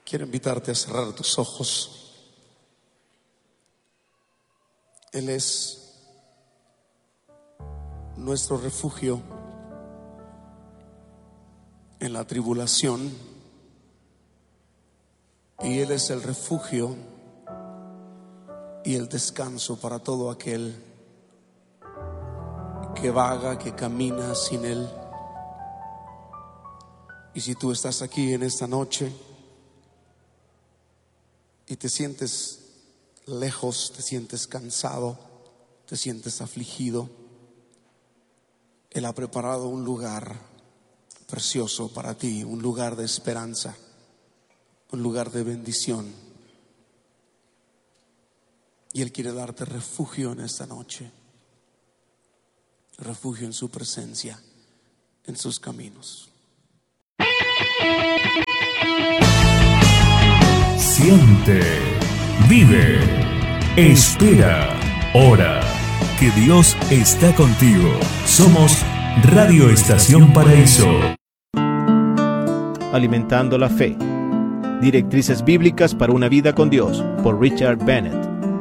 Quiero invitarte a cerrar tus ojos. Él es nuestro refugio en la tribulación, y Él es el refugio y el descanso para todo aquel que vaga, que camina sin Él. Y si tú estás aquí en esta noche y te sientes lejos, te sientes cansado, te sientes afligido, Él ha preparado un lugar precioso para ti, un lugar de esperanza, un lugar de bendición. Y Él quiere darte refugio en esta noche, refugio en su presencia, en sus caminos. Siente, vive, espera, ora, que Dios está contigo. Somos Radio Estación Paraíso. Alimentando la fe. Directrices bíblicas para una vida con Dios, por Richard Bennett.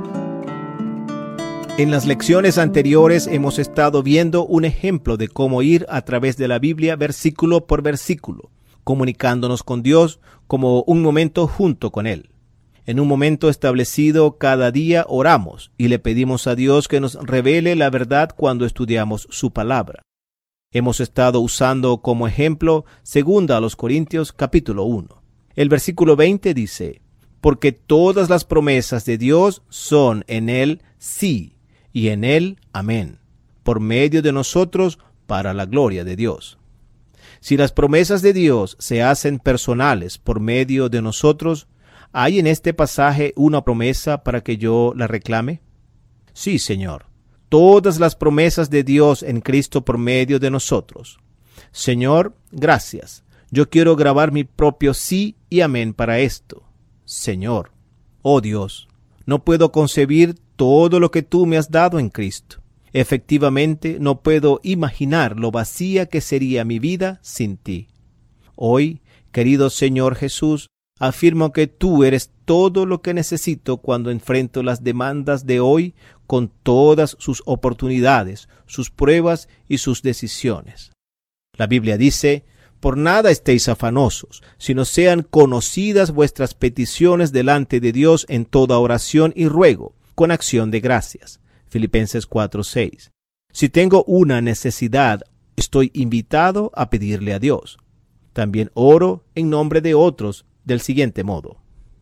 En las lecciones anteriores hemos estado viendo un ejemplo de cómo ir a través de la Biblia versículo por versículo, comunicándonos con Dios como un momento junto con Él. En un momento establecido cada día oramos y le pedimos a Dios que nos revele la verdad cuando estudiamos su palabra. Hemos estado usando como ejemplo 2 Corintios capítulo 1. El versículo 20 dice: porque todas las promesas de Dios son en Él sí, y en Él amén, por medio de nosotros para la gloria de Dios. Si las promesas de Dios se hacen personales por medio de nosotros, ¿hay en este pasaje una promesa para que yo la reclame? Sí, Señor. Todas las promesas de Dios en Cristo por medio de nosotros. Señor, gracias. Yo quiero grabar mi propio sí y amén para esto. Señor, oh Dios, no puedo concebir todo lo que tú me has dado en Cristo. Efectivamente, no puedo imaginar lo vacía que sería mi vida sin ti. Hoy, querido Señor Jesús, afirmo que tú eres todo lo que necesito cuando enfrento las demandas de hoy con todas sus oportunidades, sus pruebas y sus decisiones. La Biblia dice: por nada estéis afanosos, sino sean conocidas vuestras peticiones delante de Dios en toda oración y ruego, con acción de gracias. Filipenses 4:6. Si tengo una necesidad, estoy invitado a pedirle a Dios. También oro en nombre de otros del siguiente modo.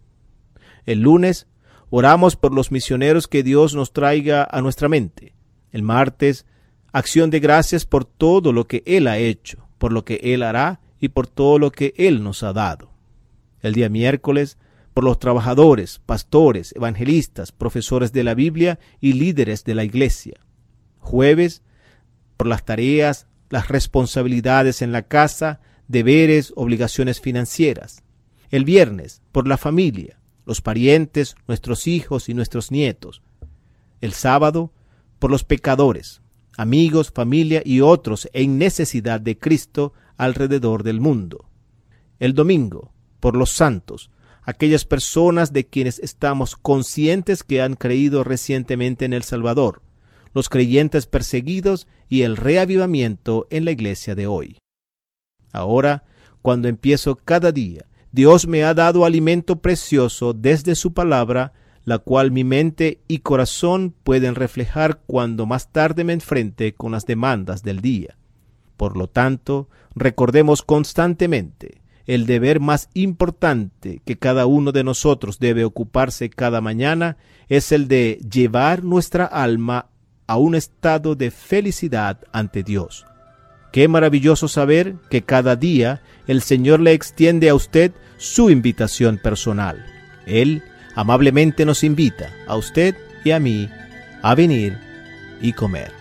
El lunes oramos por los misioneros que Dios nos traiga a nuestra mente. El martes, acción de gracias por todo lo que Él ha hecho, por lo que Él hará y por todo lo que Él nos ha dado. El día miércoles, por los trabajadores, pastores, evangelistas, profesores de la Biblia y líderes de la iglesia. Jueves, por las tareas, las responsabilidades en la casa, deberes, obligaciones financieras. El viernes, por la familia, los parientes, nuestros hijos y nuestros nietos. El sábado, por los pecadores, amigos, familia y otros en necesidad de Cristo alrededor del mundo. El domingo, por los santos, aquellas personas de quienes estamos conscientes que han creído recientemente en el Salvador, los creyentes perseguidos y el reavivamiento en la iglesia de hoy. Ahora, cuando empiezo cada día, Dios me ha dado alimento precioso desde su palabra, la cual mi mente y corazón pueden reflejar cuando más tarde me enfrente con las demandas del día. Por lo tanto, recordemos constantemente el deber más importante que cada uno de nosotros debe ocuparse cada mañana es el de llevar nuestra alma a un estado de felicidad ante Dios. Qué maravilloso saber que cada día el Señor le extiende a usted su invitación personal. Él amablemente nos invita a usted y a mí a venir y comer.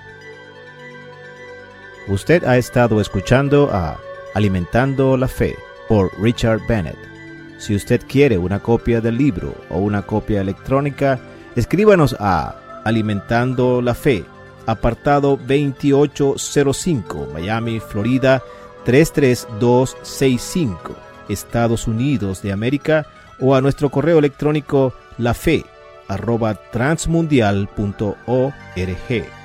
Usted ha estado escuchando a Alimentando la Fe por Richard Bennett. Si usted quiere una copia del libro o una copia electrónica, escríbanos a Alimentando la Fe, apartado 2805, Miami, Florida 33265, Estados Unidos de América, o a nuestro correo electrónico lafe@transmundial.org.